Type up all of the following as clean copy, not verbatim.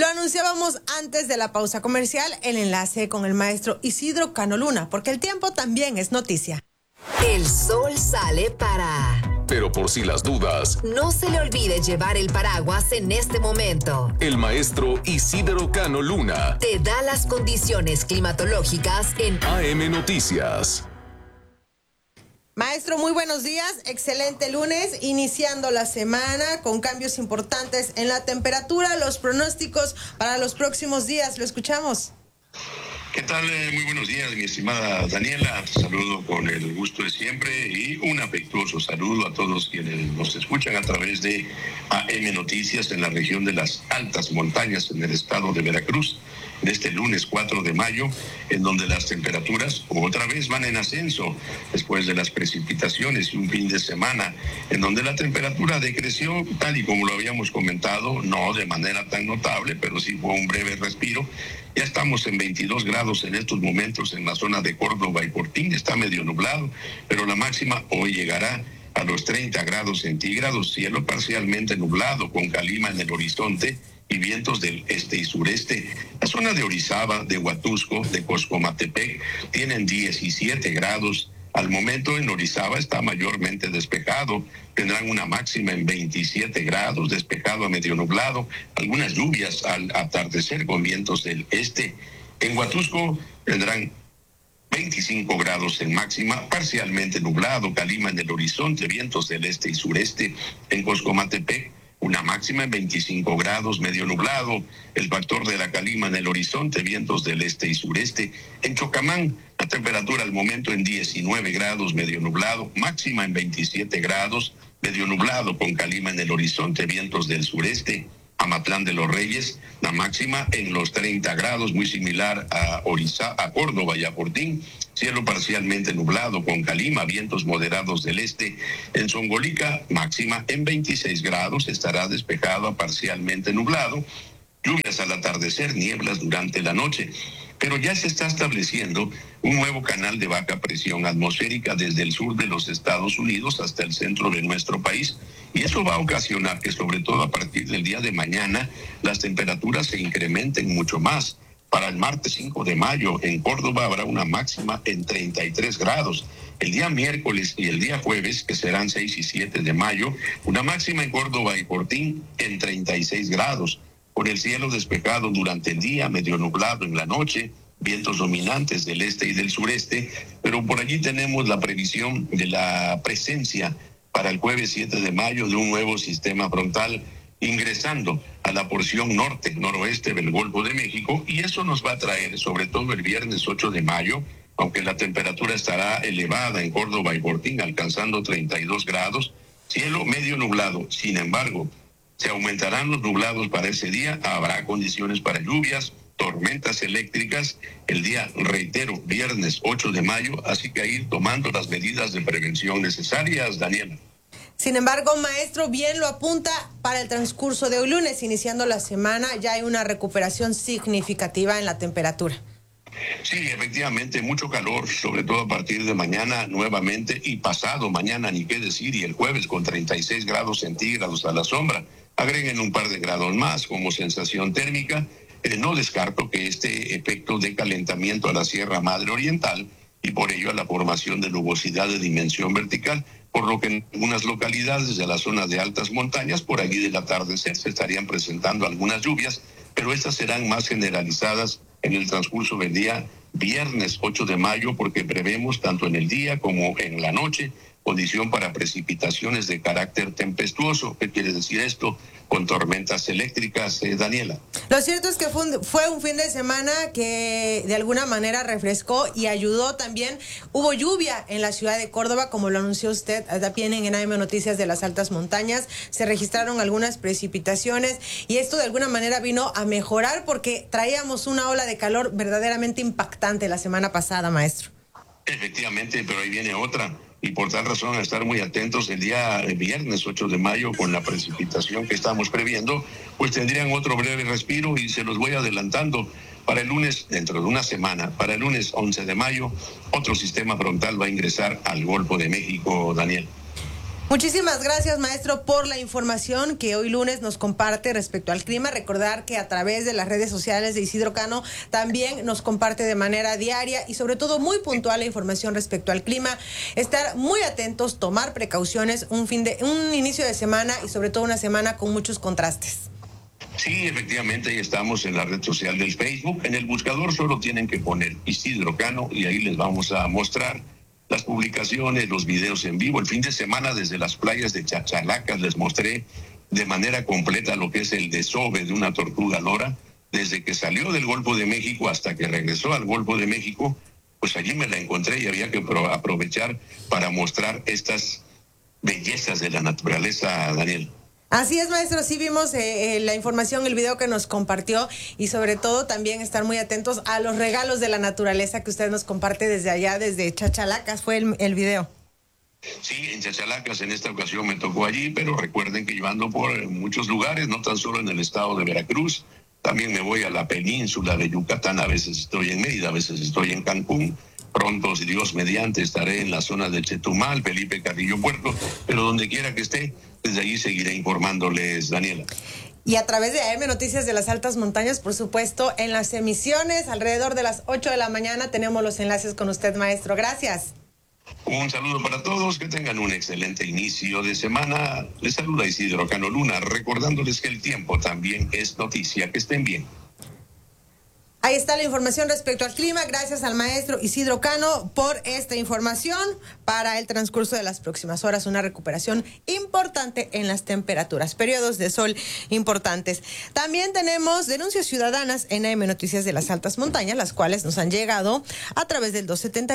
Lo anunciábamos antes de la pausa comercial, el enlace con el maestro Isidro Cano Luna, porque el tiempo también es noticia. El sol sale para... Pero por si las dudas, no se le olvide llevar el paraguas en este momento. El maestro Isidro Cano Luna te da las condiciones climatológicas en AM Noticias. Maestro, muy buenos días, excelente lunes, iniciando la semana con cambios importantes en la temperatura, los pronósticos para los próximos días, lo escuchamos. ¿Qué tal? Muy buenos días, mi estimada Daniela. Saludo con el gusto de siempre y un afectuoso saludo a todos quienes nos escuchan a través de AM Noticias en la región de las altas montañas en el estado de Veracruz. De este lunes 4 de mayo, en donde las temperaturas otra vez van en ascenso después de las precipitaciones y un fin de semana en donde la temperatura decreció tal y como lo habíamos comentado, no de manera tan notable, pero sí fue un breve respiro. Ya estamos en 22 grados en estos momentos en la zona de Córdoba y Portín, está medio nublado, pero la máxima hoy llegará a los 30 grados centígrados, cielo parcialmente nublado con calima en el horizonte y vientos del este y sureste. La zona de Orizaba, de Huatusco, de Coscomatepec tienen 17 grados. Al momento en Orizaba está mayormente despejado, tendrán una máxima en 27 grados, despejado a medio nublado, algunas lluvias al atardecer con vientos del este. En Huatusco tendrán 25 grados en máxima, parcialmente nublado, calima en el horizonte, vientos del este y sureste. En Coscomatepec una máxima en 25 grados, medio nublado, el factor de la calima en el horizonte, vientos del este y sureste. En Chocamán, la temperatura al momento en 19 grados, medio nublado, máxima en 27 grados, medio nublado con calima en el horizonte, vientos del sureste. Amatlán de los Reyes, la máxima en los 30 grados, muy similar a Córdoba y a Portín. Cielo parcialmente nublado con calima, vientos moderados del este. En Zongolica, máxima en 26 grados, estará despejado a parcialmente nublado. Lluvias al atardecer, nieblas durante la noche. Pero ya se está estableciendo un nuevo canal de baja presión atmosférica desde el sur de los Estados Unidos hasta el centro de nuestro país. Y eso va a ocasionar que, sobre todo a partir del día de mañana, las temperaturas se incrementen mucho más. Para el martes 5 de mayo, en Córdoba habrá una máxima en 33 grados. El día miércoles y el día jueves, que serán 6 y 7 de mayo, una máxima en Córdoba y Portín en 36 grados. Con el cielo despejado durante el día, medio nublado en la noche, vientos dominantes del este y del sureste, pero por allí tenemos la previsión de la presencia para el jueves 7 de mayo de un nuevo sistema frontal ingresando a la porción norte-noroeste del Golfo de México, y eso nos va a traer, sobre todo el viernes 8 de mayo, aunque la temperatura estará elevada en Córdoba y Portín, alcanzando 32 grados, cielo medio nublado. Sin embargo, se aumentarán los nublados para ese día, habrá condiciones para lluvias, tormentas eléctricas, el día, reitero, viernes 8 de mayo, así que ir tomando las medidas de prevención necesarias, Daniela. Sin embargo, maestro, bien lo apunta, para el transcurso de hoy lunes, iniciando la semana, ya hay una recuperación significativa en la temperatura. Sí, efectivamente, mucho calor, sobre todo a partir de mañana nuevamente, y pasado mañana, ni qué decir, y el jueves con 36 grados centígrados a la sombra. Agreguen un par de grados más como sensación térmica. No descarto que este efecto de calentamiento a la Sierra Madre Oriental y por ello a la formación de nubosidad de dimensión vertical, por lo que en algunas localidades de la zona de altas montañas, por allí del atardecer, se estarían presentando algunas lluvias, pero estas serán más generalizadas en el transcurso del día viernes 8 de mayo, porque prevemos tanto en el día como en la noche condición para precipitaciones de carácter tempestuoso. ¿Qué quiere decir esto? Con tormentas eléctricas, Daniela. Lo cierto es que fue un fin de semana que de alguna manera refrescó y ayudó también. Hubo lluvia en la ciudad de Córdoba, como lo anunció usted también en AM Noticias de las Altas Montañas. Se registraron algunas precipitaciones y esto de alguna manera vino a mejorar porque traíamos una ola de calor verdaderamente impactante la semana pasada, maestro. Efectivamente, pero ahí viene otra. Y por tal razón a estar muy atentos el día viernes 8 de mayo con la precipitación que estamos previendo, pues tendrían otro breve respiro y se los voy adelantando. Para el lunes, dentro de una semana, para el lunes 11 de mayo, otro sistema frontal va a ingresar al Golfo de México, Daniel. Muchísimas gracias, maestro, por la información que hoy lunes nos comparte respecto al clima. Recordar que a través de las redes sociales de Isidro Cano también nos comparte de manera diaria y sobre todo muy puntual la información respecto al clima. Estar muy atentos, tomar precauciones, un inicio de semana y sobre todo una semana con muchos contrastes. Sí, efectivamente, ahí estamos en la red social del Facebook. En el buscador solo tienen que poner Isidro Cano y ahí les vamos a mostrar las publicaciones, los videos en vivo. El fin de semana desde las playas de Chachalacas les mostré de manera completa lo que es el desove de una tortuga lora, desde que salió del Golfo de México hasta que regresó al Golfo de México. Pues allí me la encontré y había que aprovechar para mostrar estas bellezas de la naturaleza, Daniel. Así es, maestro, sí vimos la información, el video que nos compartió y sobre todo también estar muy atentos a los regalos de la naturaleza que usted nos comparte desde allá, desde Chachalacas, fue el video. Sí, en Chachalacas en esta ocasión me tocó allí, pero recuerden que yo ando por muchos lugares, no tan solo en el estado de Veracruz, también me voy a la península de Yucatán, a veces estoy en Mérida, a veces estoy en Cancún. Pronto, si Dios mediante, estaré en la zona de Chetumal, Felipe Carrillo Puerto, pero donde quiera que esté, desde allí seguiré informándoles, Daniela. Y a través de AM Noticias de las Altas Montañas, por supuesto, en las emisiones, alrededor de las 8 de la mañana, tenemos los enlaces con usted, maestro. Gracias. Un saludo para todos, que tengan un excelente inicio de semana. Les saluda Isidro Cano Luna, recordándoles que el tiempo también es noticia. Que estén bien. Ahí está la información respecto al clima. Gracias al maestro Isidro Cano por esta información. Para el transcurso de las próximas horas, una recuperación importante en las temperaturas, periodos de sol importantes. También tenemos denuncias ciudadanas en AM Noticias de las Altas Montañas, las cuales nos han llegado a través del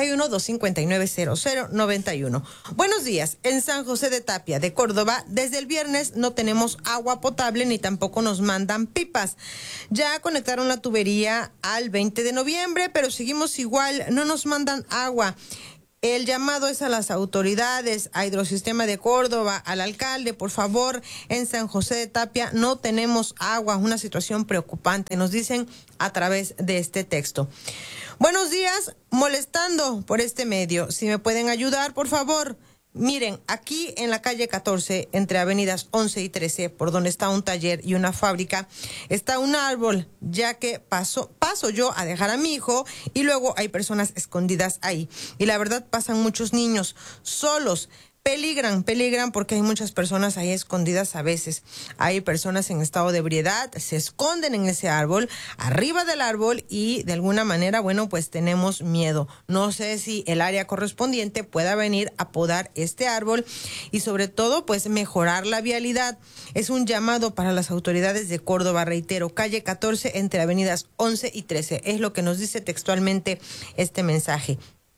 271-259-0091. Buenos días. En San José de Tapia, de Córdoba, desde el viernes no tenemos agua potable ni tampoco nos mandan pipas. Ya conectaron la tubería al 20 de noviembre, pero seguimos igual, no nos mandan agua. El llamado es a las autoridades, a Hidrosistema de Córdoba, al alcalde, por favor, en San José de Tapia no tenemos agua, una situación preocupante, nos dicen a través de este texto. Buenos días, molestando por este medio, si me pueden ayudar, por favor. Miren, aquí en la calle 14, entre avenidas 11 y 13, por donde está un taller y una fábrica, está un árbol, ya que paso yo a dejar a mi hijo y luego hay personas escondidas ahí. Y la verdad pasan muchos niños solos. Peligran porque hay muchas personas ahí escondidas a veces. Hay personas en estado de ebriedad, se esconden en ese árbol, arriba del árbol y de alguna manera, bueno, pues tenemos miedo. No sé si el área correspondiente pueda venir a podar este árbol y sobre todo, pues mejorar la vialidad. Es un llamado para las autoridades de Córdoba, reitero, calle 14 entre avenidas 11 y 13. Es lo que nos dice textualmente este mensaje.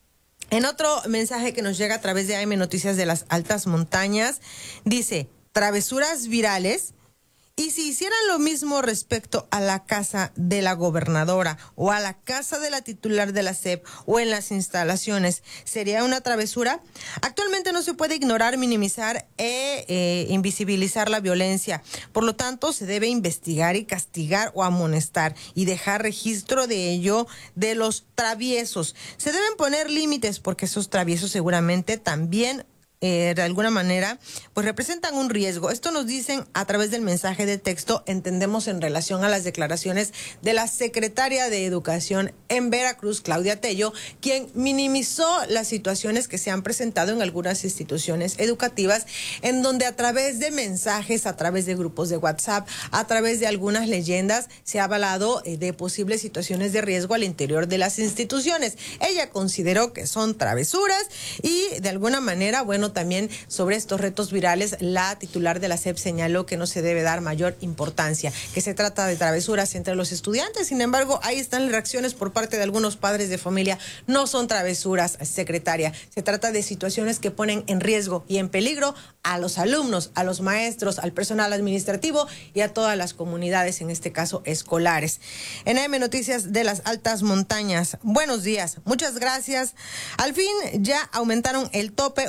En otro mensaje que nos llega a través de AM Noticias de las Altas Montañas, dice, travesuras virales, y si hicieran lo mismo respecto a la casa de la gobernadora o a la casa de la titular de la SEP o en las instalaciones, ¿sería una travesura? Actualmente no se puede ignorar, minimizar e invisibilizar la violencia. Por lo tanto, se debe investigar y castigar o amonestar y dejar registro de ello de los traviesos. Se deben poner límites porque esos traviesos seguramente también de alguna manera, pues representan un riesgo. Esto nos dicen a través del mensaje de texto, entendemos en relación a las declaraciones de la secretaria de Educación en Veracruz, Claudia Tello, quien minimizó las situaciones que se han presentado en algunas instituciones educativas, en donde a través de mensajes, a través de grupos de WhatsApp, a través de algunas leyendas, se ha hablado de posibles situaciones de riesgo al interior de las instituciones. Ella consideró que son travesuras y de alguna manera, bueno, también sobre estos retos virales, la titular de la SEP señaló que no se debe dar mayor importancia, que se trata de travesuras entre los estudiantes. Sin embargo, ahí están las reacciones por parte de algunos padres de familia. No son travesuras, secretaria. Se trata de situaciones que ponen en riesgo y en peligro a los alumnos, a los maestros, al personal administrativo y a todas las comunidades, en este caso escolares. En AM Noticias de las Altas Montañas, buenos días, muchas gracias. Al fin ya aumentaron el tope o el reductor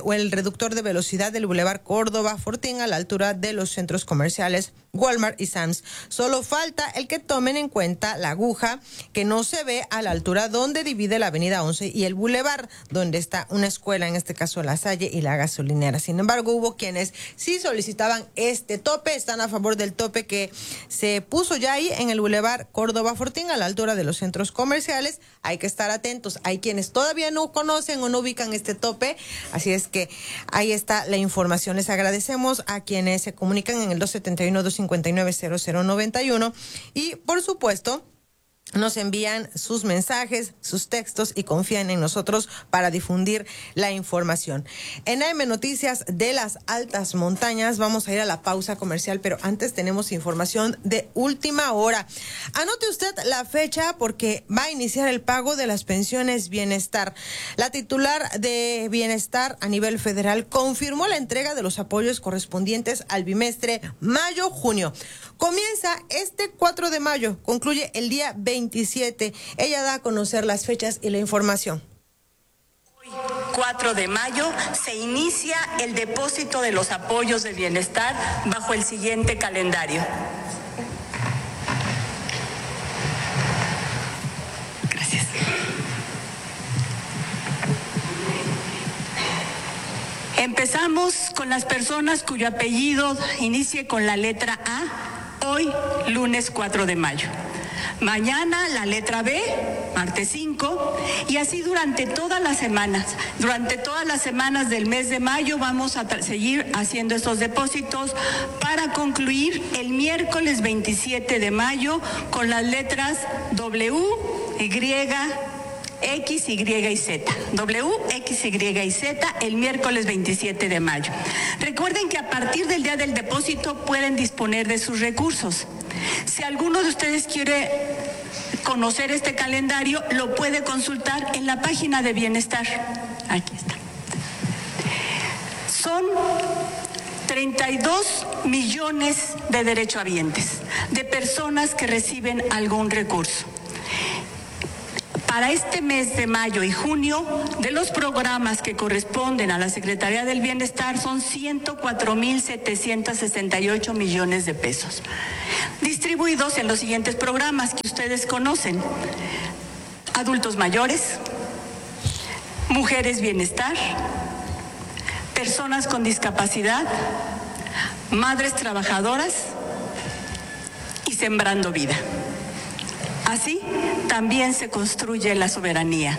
reductor de velocidad del Boulevard Córdoba Fortín a la altura de los centros comerciales Walmart y Sam's. Solo falta el que tomen en cuenta la aguja que no se ve a la altura donde divide la avenida 11 y el Boulevard, donde está una escuela, en este caso La Salle y la gasolinera. Sin embargo, hubo quienes sí solicitaban este tope, están a favor del tope que se puso ya ahí en el Boulevard Córdoba Fortín a la altura de los centros comerciales. Hay que estar atentos, hay quienes todavía no conocen o no ubican este tope, así es que ahí está la información. Les agradecemos a quienes se comunican en el 271-259-0091 y por supuesto nos envían sus mensajes, sus textos y confían en nosotros para difundir la información. En AM Noticias de las Altas Montañas vamos a ir a la pausa comercial, pero antes tenemos información de última hora. Anote usted la fecha porque va a iniciar el pago de las pensiones Bienestar. La titular de Bienestar a nivel federal confirmó la entrega de los apoyos correspondientes al bimestre mayo-junio. Comienza este 4 de mayo, concluye el día 27. Ella da a conocer las fechas y la información. Hoy, 4 de mayo, se inicia el depósito de los apoyos de bienestar bajo el siguiente calendario. Gracias. Empezamos con las personas cuyo apellido inicie con la letra A. Hoy, lunes 4 de mayo. Mañana la letra B, martes 5, y así durante todas las semanas. Durante todas las semanas del mes de mayo vamos a seguir haciendo estos depósitos para concluir el miércoles 27 de mayo con las letras W, Y, X, Y y Z. W, X, Y y Z el miércoles 27 de mayo. Recuerden que a partir del día del depósito pueden disponer de sus recursos. Si alguno de ustedes quiere conocer este calendario, lo puede consultar en la página de Bienestar. Aquí está. Son 32 millones de derechohabientes, de personas que reciben algún recurso. Para este mes de mayo y junio, de los programas que corresponden a la Secretaría del Bienestar son 104.768 millones de pesos, distribuidos en los siguientes programas que ustedes conocen: adultos mayores, mujeres bienestar, personas con discapacidad, madres trabajadoras y sembrando vida. Así también se construye la soberanía.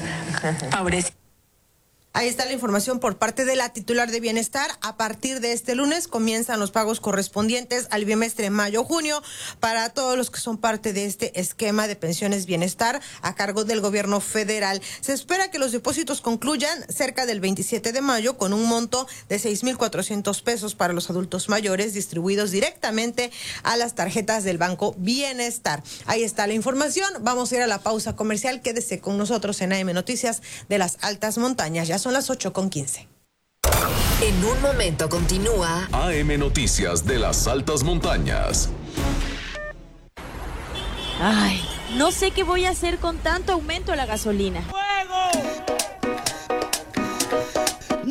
Ahí está la información por parte de la titular de Bienestar. A partir de este lunes comienzan los pagos correspondientes al bimestre mayo-junio para todos los que son parte de este esquema de pensiones Bienestar a cargo del gobierno federal. Se espera que los depósitos concluyan cerca del 27 de mayo con un monto de 6,400 pesos para los adultos mayores distribuidos directamente a las tarjetas del Banco Bienestar. Ahí está la información. Vamos a ir a la pausa comercial. Quédese con nosotros en AM Noticias de las Altas Montañas. Ya son las 8:15. En un momento continúa AM Noticias de las Altas Montañas. Ay, no sé qué voy a hacer con tanto aumento a la gasolina.